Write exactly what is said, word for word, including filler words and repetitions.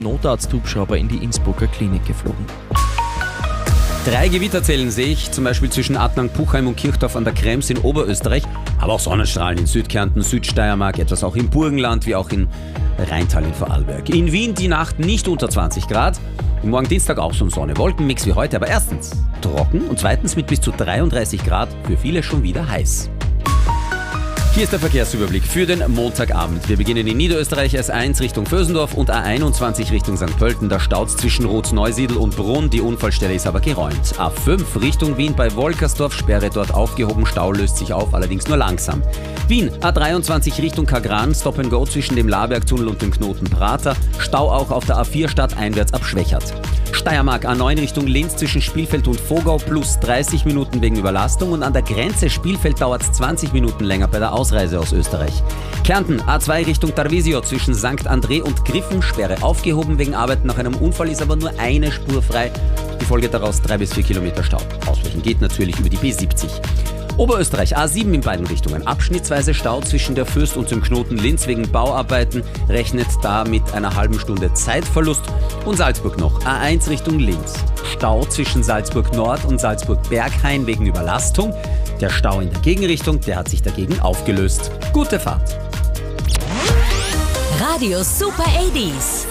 Notarzt-Hubschrauber in die Innsbrucker Klinik geflogen. Drei Gewitter zählen sich, zum Beispiel zwischen Adnang, Puchheim und Kirchdorf an der Krems in Oberösterreich, aber auch Sonnenstrahlen in Südkärnten, Südsteiermark, etwas auch im Burgenland, wie auch in Rheintal in Vorarlberg. In Wien die Nacht nicht unter zwanzig Grad, morgen Dienstag auch so ein Sonne-Wolken-Mix wie heute, aber erstens trocken und zweitens mit bis zu dreiunddreißig Grad, für viele schon wieder heiß. Hier ist der Verkehrsüberblick für den Montagabend. Wir beginnen in Niederösterreich S eins Richtung Vösendorf und A einundzwanzig Richtung Sankt Pölten. Da staut's zwischen Roth-Neusiedl und Brunn. Die Unfallstelle ist aber geräumt. A fünf Richtung Wien bei Wolkersdorf. Sperre dort aufgehoben. Stau löst sich auf, allerdings nur langsam. Wien A dreiundzwanzig Richtung Kagran. Stop and Go zwischen dem Labergtunnel und dem Knoten Prater. Stau auch auf der A vier stadteinwärts ab Schwächert. Steiermark A neun Richtung Linz zwischen Spielfeld und Vogau plus dreißig Minuten wegen Überlastung und an der Grenze Spielfeld dauert es zwanzig Minuten länger bei der Ausreise aus Österreich. Kärnten A zwei Richtung Tarvisio zwischen Sankt André und Griffen, Sperre aufgehoben wegen Arbeiten nach einem Unfall, ist aber nur eine Spur frei. Die Folge daraus drei bis vier Kilometer Stau. Ausweichen geht natürlich über die B siebzig. Oberösterreich A sieben in beiden Richtungen. Abschnittsweise Stau zwischen der Fürst und dem Knoten Linz wegen Bauarbeiten. Rechnet da mit einer halben Stunde Zeitverlust. Und Salzburg noch. A eins Richtung Linz. Stau zwischen Salzburg Nord und Salzburg Berghain wegen Überlastung. Der Stau in der Gegenrichtung, der hat sich dagegen aufgelöst. Gute Fahrt. Radio Super achtziger.